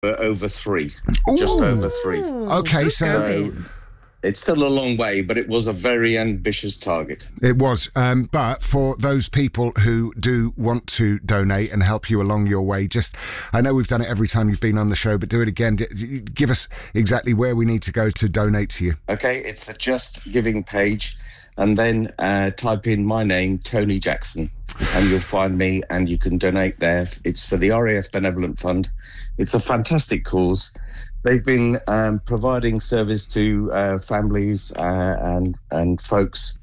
over 3, Ooh. just over 3. Okay, so it's still a long way, but it was a very ambitious target. it was. But for those people who do want to donate and help you along your way, I know we've done it every time you've been on the show, but do it again. Give us exactly where we need to go to donate to you. Okay, it's the Just Giving page, and then type in my name, Tony Jackson, and you'll find me, and you can donate there. It's for the RAF Benevolent Fund. It's a fantastic cause. They've been providing service to families and folks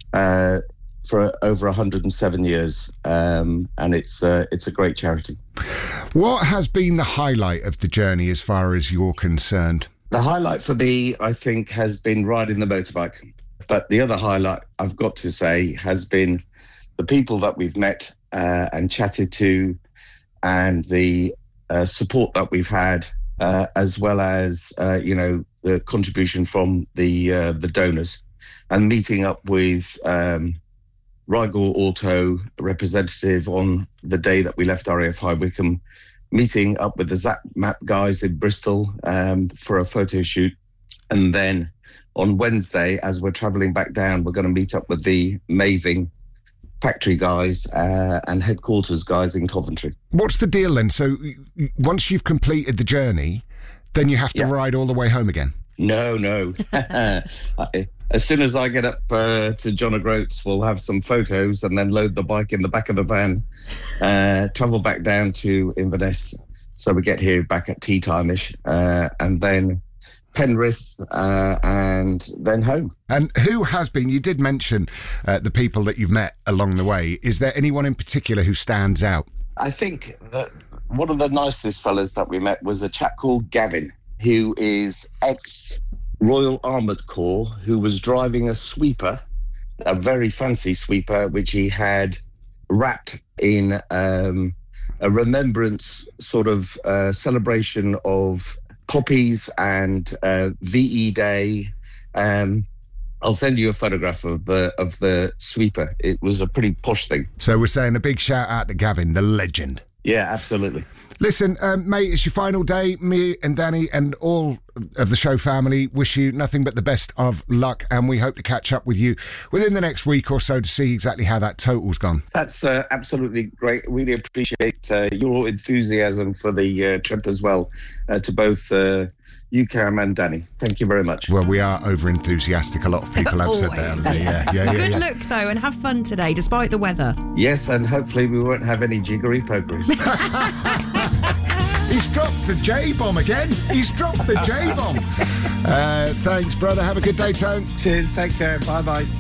for over 107 years, and it's a great charity. What has been the highlight of the journey as far as you're concerned? The highlight for me, I think, has been riding the motorbike. But the other highlight, I've got to say, has been the people that we've met and chatted to, and the support that we've had, as well as the contribution from the donors, and meeting up with Rigel Auto representative on the day that we left RAF High Wycombe, meeting up with the Zap Map guys in Bristol for a photo shoot, and then on Wednesday, as we're travelling back down, we're going to meet up with the Maving factory guys and headquarters guys in Coventry. What's the deal then? So once you've completed the journey, then you have to ride all the way home again? No. As soon as I get up to John O'Groats, we'll have some photos and then load the bike in the back of the van, travel back down to Inverness. So we get here back at tea time-ish, and then Penrith, and then home. And who has been, you did mention the people that you've met along the way. Is there anyone in particular who stands out? I think that one of the nicest fellas that we met was a chap called Gavin, who is ex-Royal Armoured Corps, who was driving a sweeper, a very fancy sweeper, which he had wrapped in a remembrance sort of celebration of poppies and VE Day. I'll send you a photograph of the sweeper. It was a pretty posh thing. So we're saying a big shout out to Gavin, the legend. Yeah, absolutely. Listen, mate, it's your final day. Me and Danny and all of the show family wish you nothing but the best of luck, and we hope to catch up with you within the next week or so to see exactly how that total's gone. That's absolutely great. Really appreciate your enthusiasm for the trip as well, to both you, Cam, and Danny. Thank you very much. Well, we are over-enthusiastic. A lot of people have said that. Yeah. Good luck, though, and have fun today, despite the weather. Yes, and hopefully we won't have any jiggery-pokery. He's dropped the J-bomb again. Thanks, brother. Have a good day, Tone. Cheers. Take care. Bye-bye.